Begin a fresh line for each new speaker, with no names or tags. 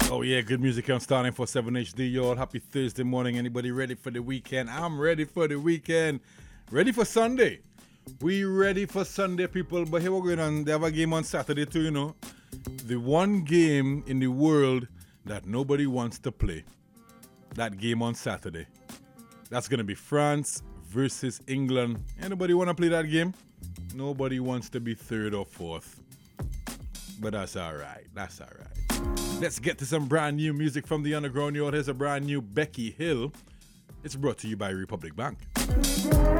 Oh yeah, good music on Starting for 7 HD, y'all. Happy Thursday morning. Anybody ready for the weekend? I'm ready for the weekend. Ready for Sunday. We ready for Sunday, people. But here we're going on. They have a game on Saturday too, you know. The one game in the world that nobody wants to play. That game on Saturday. That's going to be France versus England. Anybody want to play that game? Nobody wants to be third or fourth. But that's all right. That's all right. Let's get to some brand new music from the underground. Y'all, here's a brand new Becky Hill. It's brought to you by Republic Bank.